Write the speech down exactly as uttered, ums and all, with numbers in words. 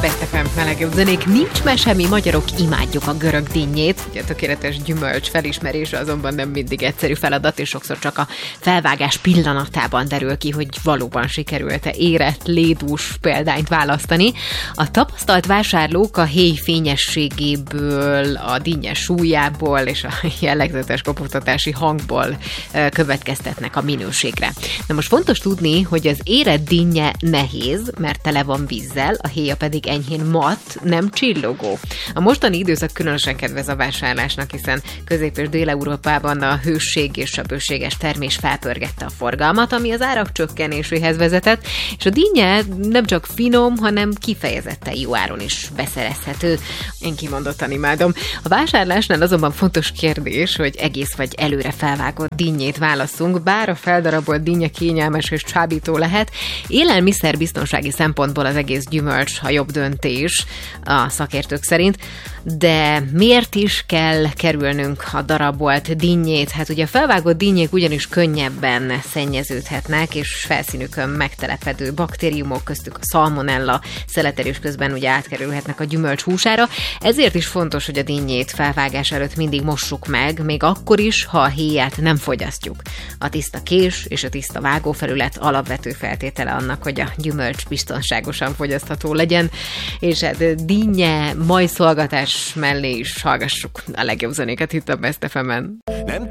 Best ef em melegjobb zenék, nincs mese, mi magyarok imádjuk a görög dinnyét. Ugye a tökéletes gyümölcs felismerése azonban nem mindig egyszerű feladat, és sokszor csak a felvágás pillanatában derül ki, hogy valóban sikerült-e érett, lédús példányt választani. A tapasztalt vásárlók a héj fényességéből, a dinnye súlyából és a jellegzetes kopogtatási hangból következtetnek a minőségre. Na most fontos tudni, hogy az érett dinnye nehéz, mert tele van vízzel, a héja pedig enyhén mat, nem csillogó. A mostani időszak különösen kedvez a vásárlásnak, hiszen Közép- és Dél-Európában a hősség és a bőséges termés felpörgette a forgalmat, ami az árak csökkenéséhez vezetett, és a dinnye nem csak finom, hanem kifejezetten jó áron is beszerezhető. Én kimondottan imádom. A vásárlásnál azonban fontos kérdés, hogy egész vagy előre felvágott dinnyét válasszunk, bár a feldarabolt dinnye kényelmes és csábító lehet, élelmiszerbiztonsági szempontból az egész gyümölcs a jobb döntés a szakértők szerint, de miért is kell kerülnünk a darabolt dinnyét? Hát ugye a felvágott dinnyék ugyanis könnyebben szennyeződhetnek, és felszínükön megtelepedő baktériumok, köztük a szalmonella szeletelés közben ugye átkerülhetnek a gyümölcs húsára. Ezért is fontos, hogy a dinnyét felvágás előtt mindig mossuk meg, még akkor is, ha a héját nem fogyasztjuk. A tiszta kés és a tiszta vágófelület alapvető feltétele annak, hogy a gyümölcs biztonságosan fogyasztható legyen, és hát dinnye, majszolgatás mellé is hallgassuk a legjobb zenéket itt a Best ef emen.